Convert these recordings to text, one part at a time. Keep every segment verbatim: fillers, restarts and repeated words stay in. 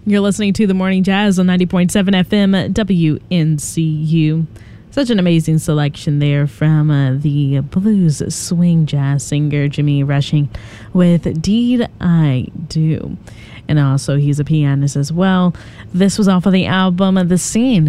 You're listening to The Morning Jazz on ninety point seven F M W N C U. Such an amazing selection there from uh, the blues swing jazz singer Jimmy Rushing with Deed I Do. And also he's a pianist as well. This was off of the album The Scene.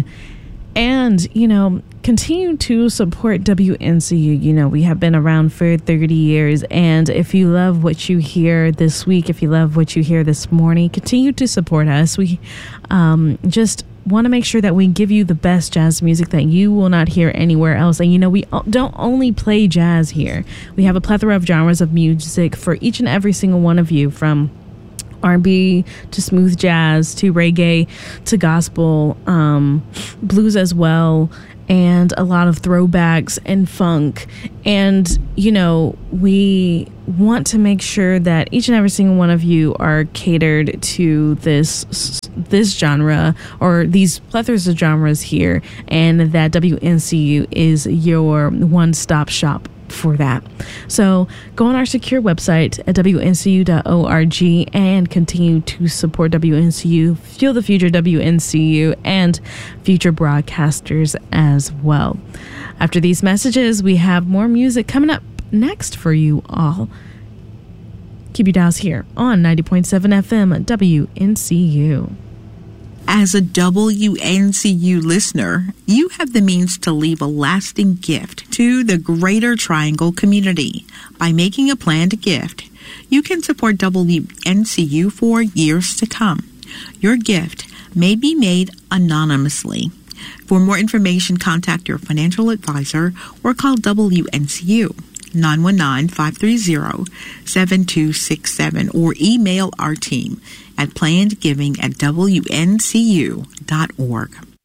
And, you know, continue to support W N C U. You know, we have been around for thirty years. And if you love what you hear this week, if you love what you hear this morning, continue to support us. We um, just want to make sure that we give you the best jazz music that you will not hear anywhere else. And, you know, we don't only play jazz here. We have a plethora of genres of music for each and every single one of you, from R and B to smooth jazz to reggae to gospel, um, blues as well, and a lot of throwbacks and funk. And, you know, we want to make sure that each and every single one of you are catered to this this genre or these plethoras of genres here, and that W N C U is your one-stop shop for that. So go on our secure website at W N C U dot org and continue to support W N C U, fuel the future W N C U, and future broadcasters as well. After these messages, we have more music coming up next for you all. Keep your dials here on ninety point seven F M W N C U. As a W N C U listener, you have the means to leave a lasting gift to the Greater Triangle community. By making a planned gift, you can support W N C U for years to come. Your gift may be made anonymously. For more information, contact your financial advisor or call W N C U nine one nine, five three zero, seven two six seven or email our team at plannedgiving at W N C U dot org.